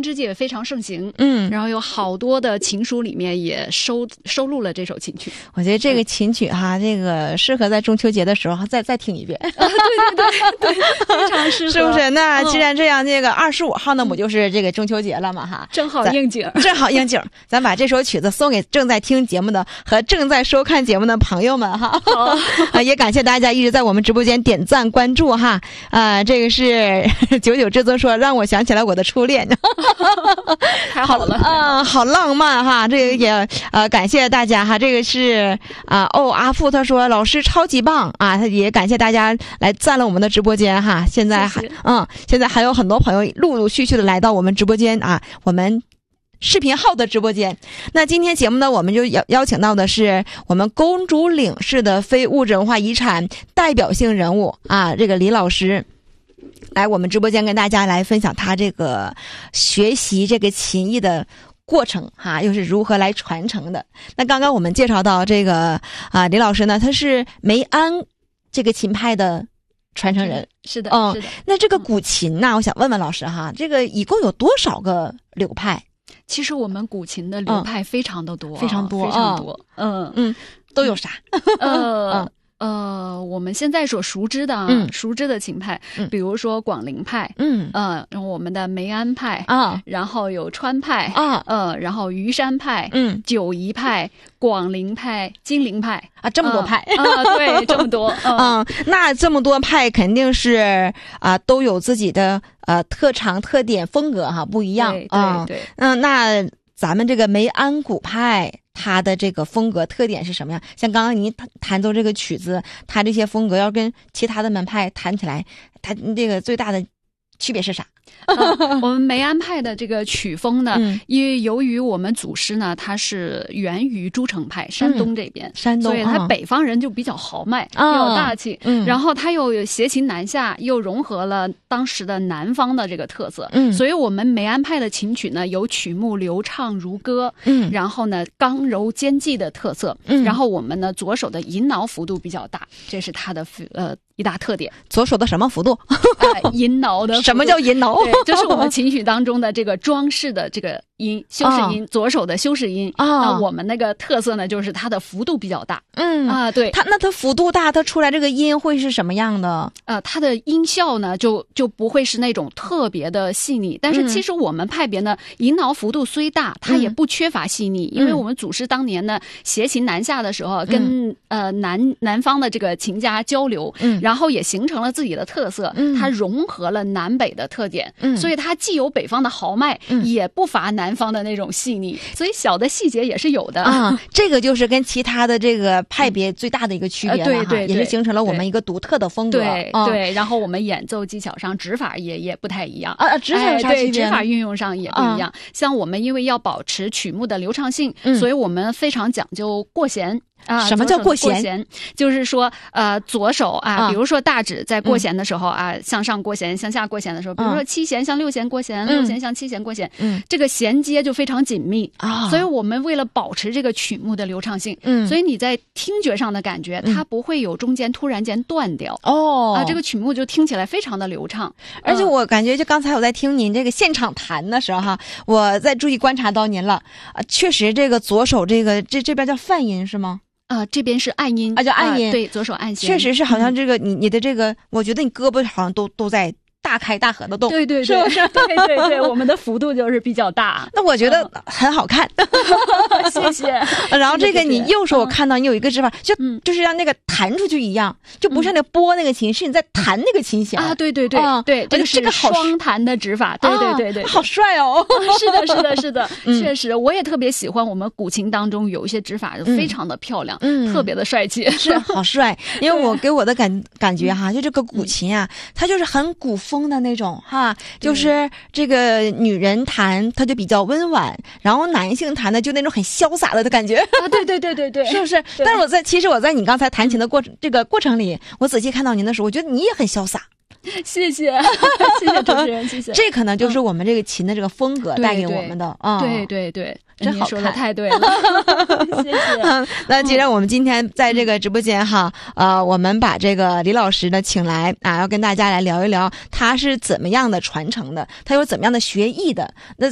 之界非常盛行， 然后有好多的琴书里面也收录了这首琴曲。 我觉得这个琴曲哈，这个适合在中秋节的时候再听一遍。 对，非常适合， 是不是？那既然这样，这个25号呢，不就是这个中秋节了嘛哈？ 正好应景， 咱把这首曲子送给正在听节目的和正在收看节目的朋友们哈。也感谢大家一直在我们直播间点赞关注哈。这个是99之尊说让我想起来我的初恋。 太好了， 好浪漫哈。这个也感谢大家哈。这个是阿富他说老师超级棒啊，他也感谢大家来赞了我们的直播间哈。现在还有很多朋友陆陆续续的来到我们直播间啊，我们视频号的直播间。那今天节目呢，我们就邀请到的是我们公主岭市的非物质文化遗产代表性人物啊，这个李老师来我们直播间跟大家来分享他这个学习这个琴艺的过程哈，又是如何来传承的。那刚刚我们介绍到这个李老师呢，他是梅安这个琴派的传承人。 是的，是的。 那这个古琴呢，我想问问老师哈，这个一共有多少个流派？ 其实我们古琴的流派非常的多， 非常多。都有啥？ 我们现在所熟知的熟知的琴派，比如说广陵派，然后我们的梅安派然后有川派然后虞山派，九夷派、广陵派、金陵派这么多派对，这么多那这么多派肯定是都有自己的特长、特点、风格哈，不一样。 对。 那咱们这个梅安古派，它的这个风格特点是什么样？像刚刚你弹奏这个曲子，它这些风格要跟其他的门派弹起来，它这个最大的区别是啥？ 我们梅安派的这个曲风呢，因为由于我们祖师呢，他是源于诸城派，山东这边，所以他北方人就比较豪迈，比较大气，然后他又携琴南下，又融合了当时的南方的这个特色，所以我们梅安派的琴曲呢，有曲目流畅如歌，然后呢刚柔兼济的特色，然后我们呢左手的吟挠幅度比较大，这是它的一大特点。 左手的什么幅度？ 吟挠的。 什么叫吟挠？ 对，就是我们琴曲当中的这个装饰的这个音，修饰音，左手的修饰音。那我们那个特色呢，就是它的幅度比较大。对。它幅度大，它出来这个音会是什么样的？ 它的音效呢，就不会是那种特别的细腻。但是其实我们派别呢，吟挠幅度虽大，它也不缺乏细腻，因为我们祖师当年呢，携琴南下的时候，跟南方的这个琴家交流，然后也形成了自己的特色。它融合了南北的特点，所以它既有北方的豪迈，也不乏南方的那种细腻，所以小的细节也是有的这个就是跟其他的这个派别最大的一个区别了对， 也是形成了我们一个独特的风格。 对，然后我们演奏技巧上指法也不太一样指法有啥区别？ 对，指法运用上也不一样。像我们因为要保持曲目的流畅性，所以我们非常讲究过弦。 什么叫过弦？ 就是说左手比如说大指在过弦的时候向上过弦，向下过弦的时候，比如说七弦向六弦过弦，六弦向七弦过弦，这个衔接就非常紧密所以我们为了保持这个曲目的流畅性，所以你在听觉上的感觉，它不会有中间突然间断掉这个曲目就听起来非常的流畅。 而且我感觉就刚才我在听您这个现场弹的时候哈，我在注意观察到您了确实这个左手这边叫泛音是吗？ 这边是按音叫按音对，左手按弦， 确实是好像这个你的这个，我觉得你胳膊好像都在大开大合的动， 对，是不是？对，我们的幅度就是比较大。 那我觉得很好看， 谢谢。 然后这个你右手我看到你有一个指法，就是让那个弹出去一样，就不是那拨那个琴，是你在弹那个琴弦对，这个是双弹的指法，对， 好帅哦！ 是的，确实，我也特别喜欢我们古琴当中有一些指法就非常的漂亮，特别的帅气， 是好帅。因为我给我的感觉哈，就这个古琴它就是很古风的那种就是这个女人弹它就比较温婉，然后男性弹的就那种很潇洒的感觉对， 是不是？但是其实我在你刚才弹琴的这个过程里，我仔细看到您的时候，我觉得你也很潇洒。 谢谢主持人，谢谢。 这可能就是我们这个琴的这个风格带给我们的对， 真好看， 说的太对了，谢谢。 那既然我们今天在这个直播间我们把这个李老师呢请来要跟大家来聊一聊他是怎么样的传承的，他有怎么样的学艺的。那